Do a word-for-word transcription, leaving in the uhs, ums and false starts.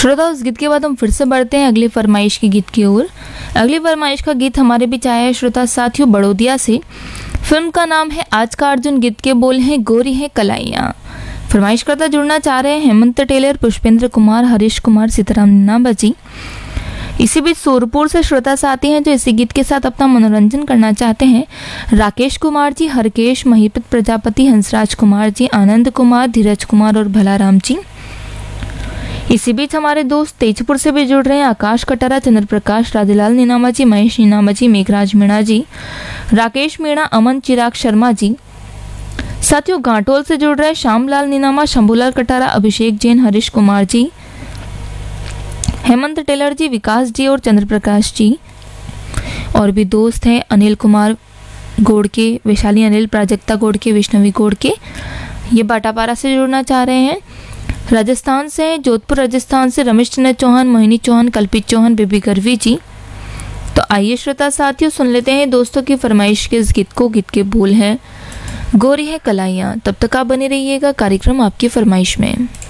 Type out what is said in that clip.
श्रोता, उस गीत के बाद हम फिर से बढ़ते हैं अगली फरमाइश की गीत की ओर। अगली फरमाइश का गीत हमारे बीच आया है श्रोता साथियों बड़ौदिया से। फिल्म का नाम है आज का अर्जुन, गीत के बोल हैं गोरी है कलाइयाँ। फरमाइश करता जुड़ना चाह रहे हैं हेमंत टेलर, पुष्पेंद्र कुमार, हरीश कुमार, सीताराम नीनाबाजी। इसी बीच सूरपुर से श्रोता साथी हैं जो इसी गीत के साथ अपना मनोरंजन करना चाहते हैं। राकेश कुमार जी, हरकेश, महिपत प्रजापति, हंसराज कुमार जी, आनंद कुमार, धीरज कुमार और भलाराम जी। इसी बीच हमारे दोस्त तेजपुर से भी जुड़ रहे हैं। आकाश कटारा, चंद्र प्रकाश, राजेलाल नीनामाजी, महेश नीनामाजी, मेघराज मीणा जी, राकेश मीणा, अमन चिराग शर्मा जी। साथियों घाटोल से जुड़ रहे हैं श्यामलाल नीनामा, शंभूलाल कटारा, अभिषेक जैन, हरीश कुमार जी, हेमंत टेलर जी, विकास जी और चंद्र प्रकाश जी। और भी दोस्त हैं अनिल कुमार गोड़के, वैशाली अनिल, प्राजक्ता गोड़के, वैष्णवी गोड़के, ये बाटापारा से जुड़ना चाह रहे हैं। राजस्थान से, जोधपुर राजस्थान से रमेश चंद्र चौहान, मोहिनी चौहान, कल्पित चौहान, बेबी करवी जी। तो आइए श्रोता साथियों सुन लेते हैं दोस्तों की फरमाइश के इस गीत को। गीत के बोल है गोरी है कलाइयाँ। तब तक आप बने रहिएगा कार्यक्रम आपकी फरमाइश में।